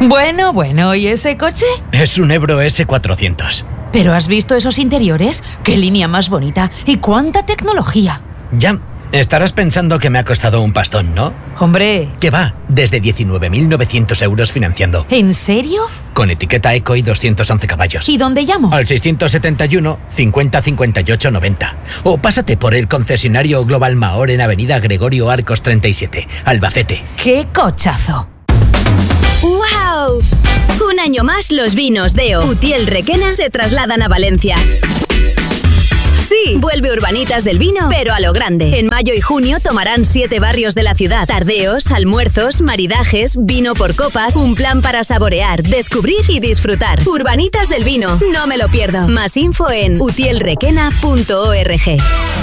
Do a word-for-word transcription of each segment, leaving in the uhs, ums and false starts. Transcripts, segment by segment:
Bueno, bueno, ¿y ese coche? Es un Ebro ese cuatrocientos. ¿Pero has visto esos interiores? ¡Qué línea más bonita! ¿Y cuánta tecnología? Ya, estarás pensando que me ha costado un pastón, ¿no? Hombre... ¿Qué va? Desde diecinueve mil novecientos euros financiando. ¿En serio? Con etiqueta eco y doscientos once caballos. ¿Y dónde llamo? Al seiscientos setenta y uno, cincuenta, cincuenta y ocho, noventa. O pásate por el concesionario Global Mahor en avenida Gregorio Arcos treinta y siete, Albacete. ¡Qué cochazo! ¡Wow! Un año más los vinos Deo, Utiel Requena se trasladan a Valencia. Sí, vuelve Urbanitas del Vino, pero a lo grande. En mayo y junio tomarán siete barrios de la ciudad. Tardeos, almuerzos, maridajes, vino por copas. Un plan para saborear, descubrir y disfrutar. Urbanitas del Vino, no me lo pierdo. Más info en utiel requena punto org.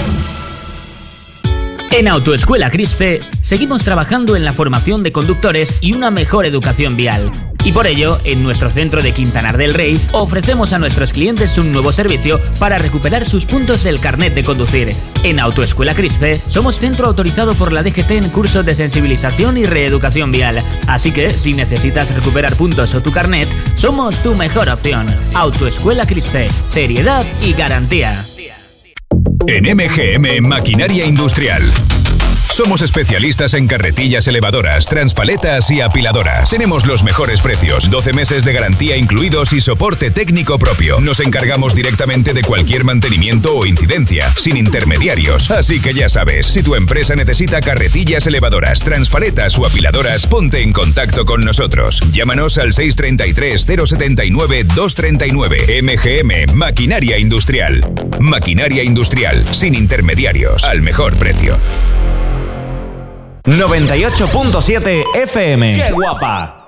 En Autoescuela Crisfe seguimos trabajando en la formación de conductores y una mejor educación vial. Y por ello, en nuestro centro de Quintanar del Rey, ofrecemos a nuestros clientes un nuevo servicio para recuperar sus puntos del carnet de conducir. En Autoescuela Crisfe somos centro autorizado por la D G T en cursos de sensibilización y reeducación vial. Así que, si necesitas recuperar puntos o tu carnet, somos tu mejor opción. Autoescuela Crisfe, seriedad y garantía. En M G M Maquinaria Industrial somos especialistas en carretillas elevadoras, transpaletas y apiladoras. Tenemos los mejores precios, doce meses de garantía incluidos y soporte técnico propio. Nos encargamos directamente de cualquier mantenimiento o incidencia, sin intermediarios. Así que ya sabes, si tu empresa necesita carretillas elevadoras, transpaletas o apiladoras, ponte en contacto con nosotros. Llámanos al seis treinta y tres, cero setenta y nueve, doscientos treinta y nueve. M G M Maquinaria Industrial. Maquinaria Industrial, sin intermediarios, al mejor precio. noventa y ocho punto siete F M. ¡Qué guapa!